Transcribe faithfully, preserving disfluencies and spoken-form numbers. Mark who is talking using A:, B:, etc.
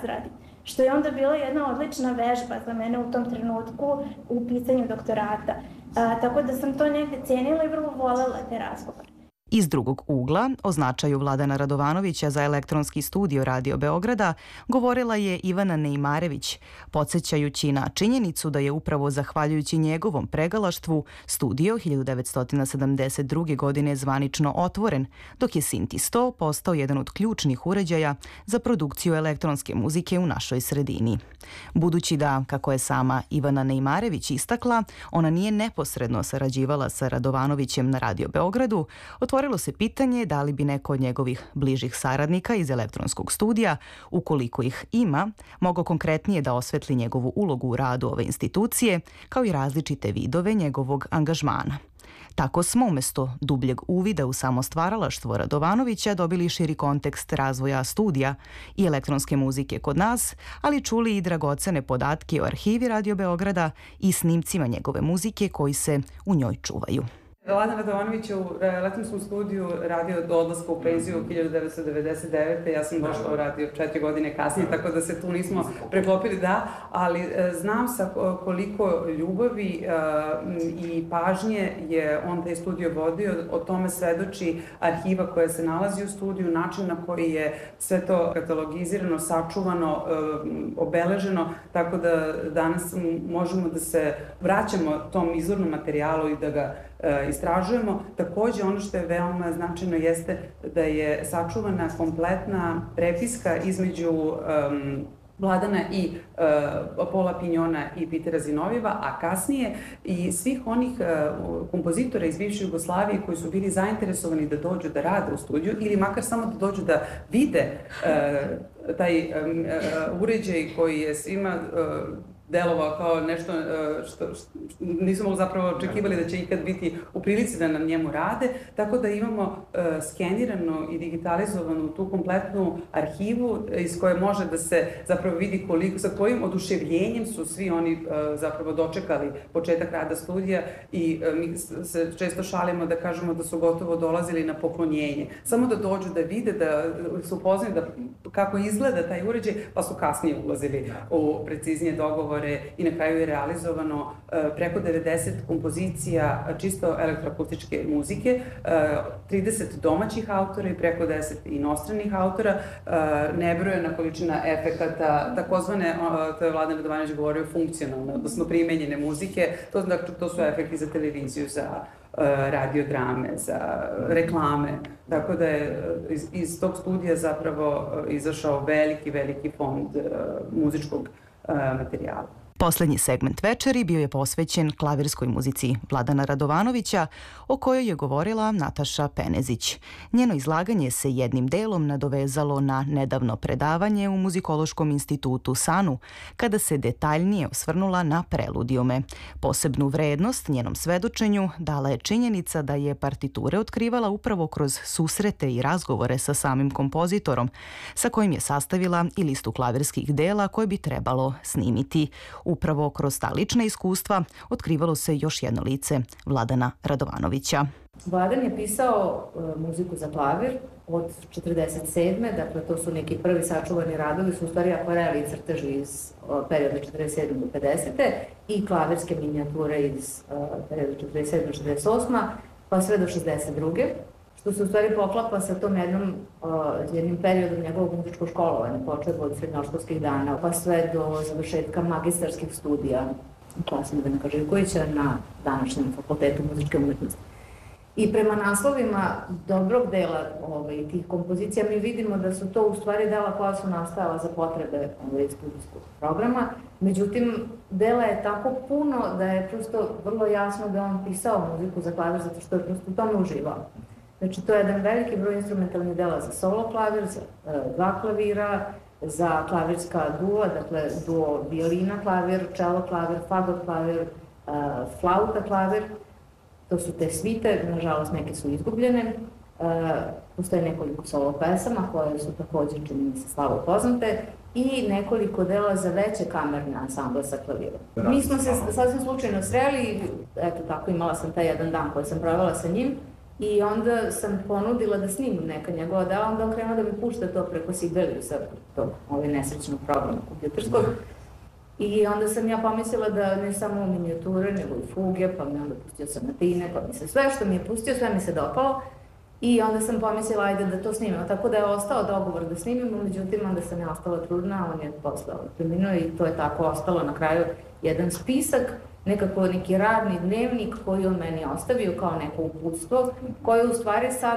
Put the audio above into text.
A: radim. Što je onda bila jedna odlična vežba za mene u tom trenutku u pisanju doktorata. A, tako da sam to negde cenila i vrlo volela te razgovore.
B: Iz drugog ugla, o značaju Vladana Radovanovića za elektronski studio Radio Beograda, govorila je Ivana Neimarević, podsjećajući na činjenicu da je upravo zahvaljujući njegovom pregalaštvu studio hiljadu devetsto sedamdeset druge. godine zvanično otvoren, dok je Synthi sto postao jedan od ključnih uređaja za produkciju elektronske muzike u našoj sredini. Budući da, kako je sama Ivana Neimarević istakla, ona nije neposredno sarađivala sa Radovanovićem na Radio Beogradu, otvorilo se pitanje da li bi neko od njegovih bližih saradnika iz elektronskog studija, ukoliko ih ima, mogao konkretnije da osvetli njegovu ulogu u radu ove institucije, kao i različite vidove njegovog angažmana. Tako smo umesto dubljeg uvida u samo stvaralaštvo Radovanovića dobili širi kontekst razvoja studija i elektronske muzike kod nas, ali čuli i dragocene podatke o arhivi Radio Beograda i snimcima njegove muzike koji se u njoj čuvaju.
C: Vladan Radovanović je u elektronskom studiju radio do odlaska u penziju hiljadu devetsto devedeset devete. Ja sam došla u radio četiri godine kasnije, tako da se tu nismo preklopili, da, ali znam sa koliko ljubavi i pažnje je on taj studio vodio. O tome svedoči arhiva koja se nalazi u studiju, način na koji je sve to katalogizirano, sačuvano, obeleženo, tako da danas možemo da se vraćamo tom izvornom materijalu i da ga istražujemo. Takođe, ono što je veoma značajno jeste da je sačuvana kompletna prepiska između um, Vladana i uh, Paula Pignona i Petera Zinovjeva, a kasnije i svih onih uh, kompozitora iz bivše Jugoslavije koji su bili zainteresovani da dođu da rade u studiju ili makar samo da dođu da vide uh, taj um, uh, uređaj koji je svima uh, delovao kao nešto što, što nisu mogli zapravo očekivali da će ikad biti u prilici da na njemu rade, tako da imamo uh, skeniranu i digitalizovanu tu kompletnu arhivu iz koje može da se zapravo vidi koliko, sa kojim oduševljenjem su svi oni uh, zapravo dočekali početak rada studija i uh, mi se često šalimo da kažemo da su gotovo dolazili na poklonjenje. Samo da dođu da vide, da su upoznani da kako izgleda taj uređaj, pa su kasnije ulazili u preciznije dogovore i na kraju je realizovano preko devedeset kompozicija čisto elektroakustičke muzike, trideset domaćih autora i preko deset inostranih autora, nebrojena količina efekata, takozvane, to je Vladan Radovanović govorio, funkcionalne, odnosno primenjene muzike, to, to su efekti za televiziju, za radiodrame, za reklame, tako da je iz, iz tog studija zapravo izašao veliki, veliki fond muzičkog materijala.
B: Poslednji segment večeri bio je posvećen klavirskoj muzici Vladana Radovanovića, o kojoj je govorila Nataša Penezić. Njeno izlaganje se jednim delom nadovezalo na nedavno predavanje u Muzikološkom institutu SANU, kada se detaljnije osvrnula na preludijume. Posebnu vrednost njenom svedočenju dala je činjenica da je partiture otkrivala upravo kroz susrete i razgovore sa samim kompozitorom, sa kojim je sastavila i listu klavirskih dela koje bi trebalo snimiti. Upravo kroz ta lična iskustva otkrivalo se još jedno lice Vladana Radovanovića.
D: Vladan je pisao uh, muziku za klavir od četrdeset sedme. Dakle, to su neki prvi sačuvani radovi, su u stvari akvareli i crteži iz uh, perioda četrdeset sedme do pedesete i klavirske minijature iz uh, perioda četrdeset sedme do četrdeset osme. pa sve do šezdeset druge što se u stvari poklapa sa tom jednom, uh, jednim periodom njegovog muzičkog školovanja, počeo od srednjoškolskih dana, pa sve do završetka magistarskih studija Klasa Nevenka Živkovića na današnjem fakultetu muzičke umetnosti. I prema naslovima dobrog dela ovaj, tih kompozicija mi vidimo da su to u stvari dela koja su nastajala za potrebe ovaj, studijskog programa. Međutim, dela je tako puno da je prosto vrlo jasno da on pisao muziku za klavir zato što je prosto u tome uživao. Znači, to je jedan veliki broj instrumentalnih dela za solo klavir, za e, dva klavira, za klavirska duo, dakle duo violina klavir, čelo klavir, fagot klavir, e, flauta klavir. To su te svite, nažalost neke su izgubljene. E, postoje nekoliko solo pesama koje su također, čini mi se, slabo poznate i nekoliko dela za veće kamerne ansamble sa klavirom. Mi smo se sasvim slučajno sreli, eto tako imala sam taj jedan dan koji sam provela sa njim I onda sam ponudila da snimim neka njegova dela, onda on krenuo da mi pušta to preko Sibeliusa, tog ovaj nesrećnog programa kompjuterskog. I onda sam ja pomislila da ne samo minijature, nego i fuge, pa mi onda pustio sonatine, pa mi se sve što mi je pustio, sve mi se dopalo. I onda sam pomislila, ajde da to snimimo. Tako da je ostao dogovor da snimimo, međutim onda sam ja ostala trudna, on je posle preminuo i to je tako ostalo na kraju jedan spisak, nekako neki radni dnevnik koji on meni ostavio kao neko uputstvo, koje u stvari sad